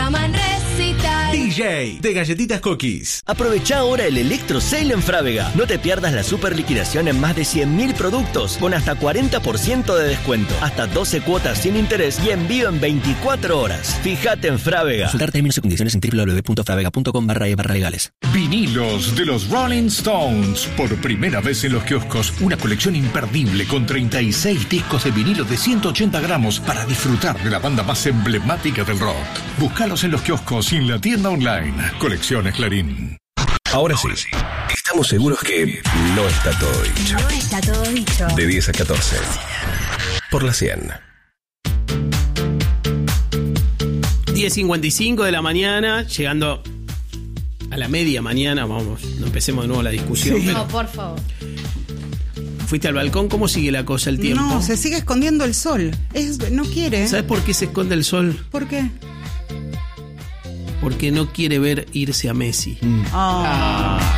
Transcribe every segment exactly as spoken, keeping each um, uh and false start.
llaman recital. D J de Galletitas Cookies. Aprovecha ahora el Electro Sale en Frávega. No te pierdas la super liquidación en más de cien mil productos con hasta cuarenta por ciento de descuento, hasta doce cuotas sin interés y envío en veinticuatro horas. Fíjate en Frávega. Consultar términos y condiciones en doble u doble u doble u punto fravega punto com barra e barra legales. Vinilos de los Rolling Stones. Por primera vez en los kioscos, una colección imperdible con treinta y seis discos de vinilo de ciento ochenta gramos para disfrutar de la banda más emblemática del rock. Búscalos en los kioscos y en la tienda online. Colecciones Clarín. Ahora sí, estamos seguros que no está todo dicho. No está todo dicho. De diez a catorce. Por la cien. diez cincuenta y cinco de la mañana, llegando a la media mañana, vamos, no empecemos de nuevo la discusión. Sí. Pero No, por favor. fuiste al balcón, ¿cómo sigue la cosa el tiempo? No, se sigue escondiendo el sol. Es, no quiere. ¿Sabes por qué se esconde el sol? ¿Por qué? Porque no quiere ver irse a Messi. Mm. Oh, ah.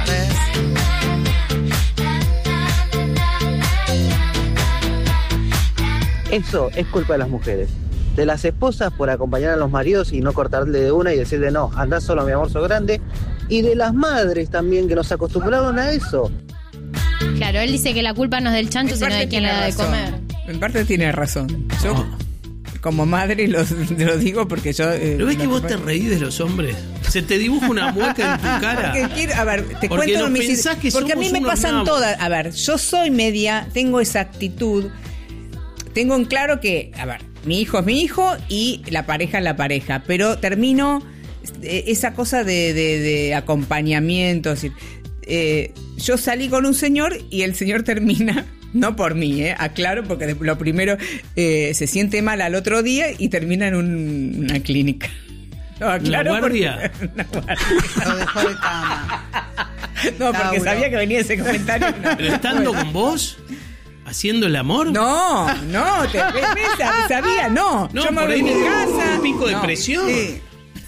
Eso es culpa de las mujeres. De las esposas por acompañar a los maridos y no cortarle de una y decirle no, andá solo mi amor, sos grande. Y de las madres también que nos acostumbraron a eso. Claro, él dice que la culpa no es del chancho, sino de quien le da de comer. En parte tiene razón. Yo, oh. como madre, lo, lo digo porque yo... Eh, ¿Pero ves que vos te reís de los hombres? Se te dibuja una mueca en tu cara. Porque quiero, a ver, te porque cuento mis... pensás que porque a mí me pasan nabos. todas... A ver, yo soy media, tengo esa actitud... Tengo en claro que, a ver, mi hijo es mi hijo y la pareja es la pareja, pero termino esa cosa de, de, de acompañamiento. Es decir, eh, yo salí con un señor y el señor termina, no por mí, eh, aclaro, porque lo primero eh, se siente mal al otro día y termina en un, una clínica. No, aclaro. ¿Una guardia? Porque, una guardia. Lo dejó de cama. No, porque Tauro. Sabía que venía ese comentario. No. ¿Pero estando con vos? ¿Haciendo el amor? No, no, te, me, sabía, no. No, yo me voy a mi casa. Un pico de no, presión. Sí.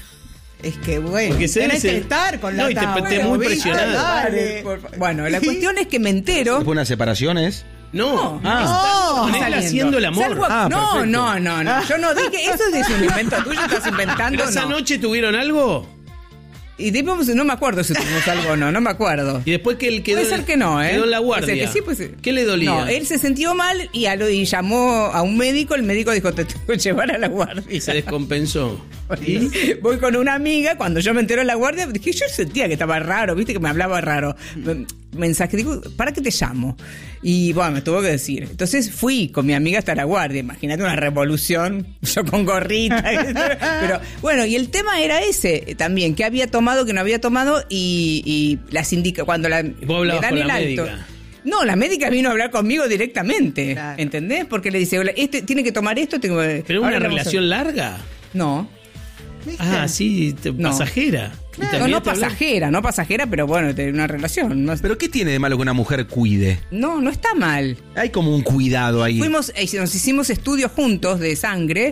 Es que bueno, porque tenés que estar con la no, y te, tabla, te muy presionado. Dale, bueno, la cuestión es que me entero. ¿Después de unas separaciones? No, no, no, él haciendo el amor. Salvo, ah, no, no, no, no. Yo no dije, eso es un invento tuyo, estás inventando. ¿Pero esa no. noche tuvieron algo? Y después, no me acuerdo si tuvimos algo o no, no me acuerdo. Y después que él quedó, puede ser que no, ¿eh? quedó en la guardia. Que sí, pues, ¿qué le dolía? No, él se sintió mal y, a lo, y llamó a un médico. El médico dijo, te tengo que llevar a la guardia. Y se descompensó. ¿Y? Voy con una amiga, cuando yo me entero en la guardia, dije, yo sentía que estaba raro, viste que me hablaba raro. Mensaje, digo, ¿para qué te llamo? Y bueno, me tuvo que decir. Entonces fui con mi amiga hasta la guardia. Imagínate una revolución, yo con gorrita. Pero bueno, y el tema era ese también, que había tomado, que no había tomado, y, y las indica cuando la, ¿Y vos hablabas le dan con el la alto. médica? No, la médica vino a hablar conmigo directamente, claro. ¿entendés? Porque le dice, este tiene que tomar esto. Tengo que... ¿Pero una relación a... larga? No. ¿Viste? Ah, sí, te, no. pasajera. Claro. No, no pasajera, no pasajera, pero bueno, de una relación. No, ¿Pero qué tiene de malo que una mujer cuide? No, no está mal. Hay como un cuidado ahí. Fuimos, nos hicimos estudios juntos de sangre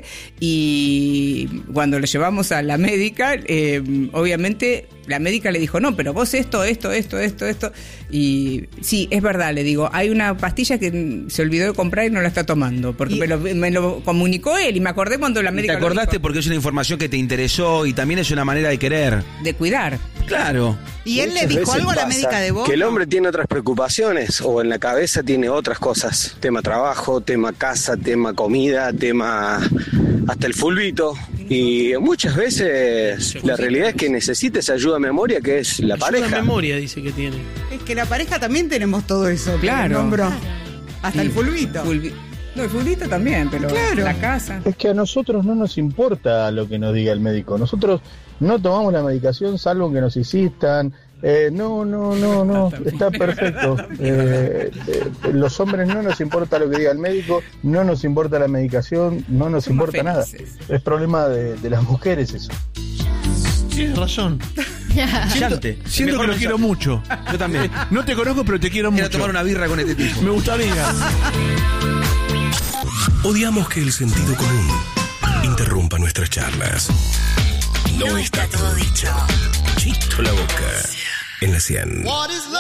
y cuando le llevamos a la médica, eh, obviamente la médica le dijo, no, pero vos esto, esto, esto, esto, esto. Y sí, es verdad, le digo, hay una pastilla que se olvidó de comprar y no la está tomando, porque me lo, me lo comunicó él y me acordé cuando la médica ¿Te acordaste? Lo dijo. Porque es una información que te interesó y también es una manera de querer. De cuidar. Claro. ¿Y él le dijo algo a la médica de vos? Que el hombre tiene otras preocupaciones o en la cabeza tiene otras cosas. Tema trabajo, tema casa, tema comida, tema hasta el fulbito. Y muchas veces la realidad es que necesita esa ayuda a memoria que es la ayuda pareja. Ayuda a memoria dice que tiene. Es que la pareja también tenemos todo eso. Claro. Claro. Hasta sí. el fulbito. Fulvi- No, el fulbito también, pero claro. la casa. Es que a nosotros no nos importa lo que nos diga el médico. Nosotros no tomamos la medicación salvo que nos insistan. Eh, no, no, no, no, está perfecto. Eh, eh, los hombres no nos importa lo que diga el médico, no nos importa la medicación, no nos Somos importa felices. Nada. Es problema de, de las mujeres eso. Tienes razón. Siento, siento que lo quiero mucho. Yo también. No te conozco, pero te quiero, quiero mucho. Quiero tomar una birra con este tipo. Me gustaría. Odiamos que el sentido común interrumpa nuestras charlas. No está todo dicho. Chito la boca en la cien.